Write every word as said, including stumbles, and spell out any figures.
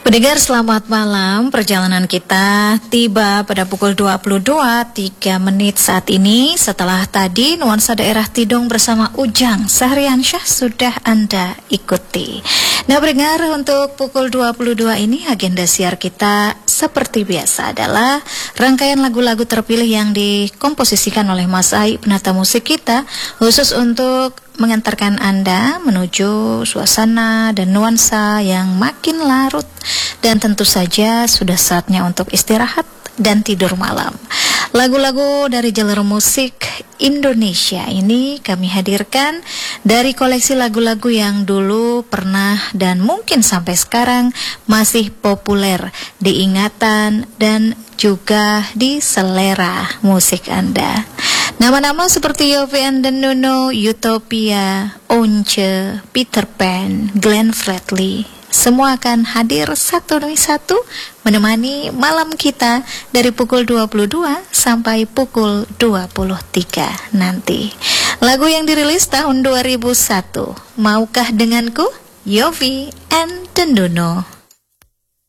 Pendengar selamat malam, perjalanan kita tiba pada pukul dua puluh dua tiga menit saat ini. Setelah tadi nuansa daerah Tidung bersama Ujang Sahriansyah sudah Anda ikuti. Nah pendengar, untuk pukul dua puluh dua ini agenda siar kita seperti biasa adalah rangkaian lagu-lagu terpilih yang dikomposisikan oleh Mas Ai, penata musik kita, khusus untuk mengantarkan Anda menuju suasana dan nuansa yang makin larut. Dan tentu saja sudah saatnya untuk istirahat dan tidur malam. Lagu-lagu dari jalur musik Indonesia ini kami hadirkan dari koleksi lagu-lagu yang dulu pernah dan mungkin sampai sekarang masih populer diingatan dan juga di selera musik Anda. Nama-nama seperti Yovie and the Nuno, Utopia, Once, Peter Pan, Glenn Fredly, semua akan hadir satu demi satu menemani malam kita dari pukul dua puluh dua sampai pukul dua puluh tiga nanti. Lagu yang dirilis tahun dua ribu satu, Maukah Denganku, Yovie and the Nuno.